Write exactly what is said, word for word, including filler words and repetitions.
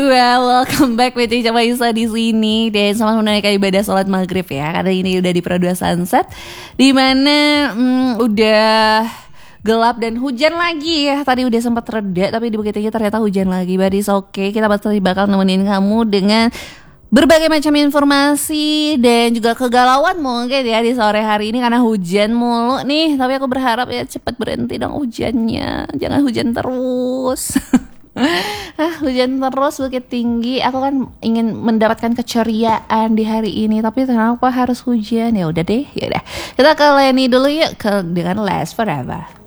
Well, welcome back with Cica Maisa di sini dan selamat menunaikan ibadah sholat maghrib ya. Karena ini udah di Pro dua Sunset, di mana hmm, udah gelap dan hujan lagi ya. Tadi udah sempat reda, tapi di Bukit Tinggi ternyata hujan lagi. But it's okay, kita pasti bakal nemenin kamu dengan berbagai macam informasi dan juga kegalauan mungkin ya di sore hari ini karena hujan mulu nih. Tapi aku berharap ya cepat berhenti dong hujannya, jangan hujan terus. Ah, hujan terus Bukit Tinggi. Aku kan ingin mendapatkan keceriaan di hari ini, tapi kenapa harus hujan? Ya udah deh, ya udah. Kita ke Leni dulu yuk, ke dengan Last Forever.